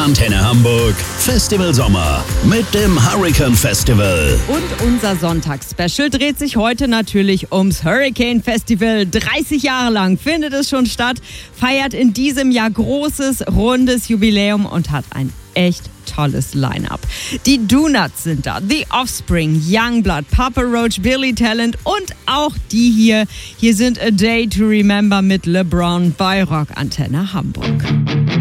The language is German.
Antenne Hamburg Festival Sommer mit dem Hurricane Festival. Und unser Sonntagsspecial dreht sich heute natürlich ums Hurricane Festival. 30 Jahre lang findet es schon statt, feiert in diesem Jahr großes, rundes Jubiläum und hat ein echt tolles Line-Up. Die Donuts sind da, The Offspring, Youngblood, Papa Roach, Billy Talent und auch die hier. Hier sind A Day to Remember mit LeBron bei Rock Antenne Hamburg.